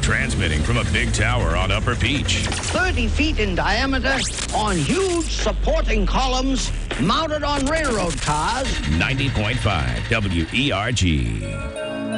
Transmitting from a big tower on Upper Peach. 30 feet in diameter on huge supporting columns mounted on railroad cars. 90.5 WERG.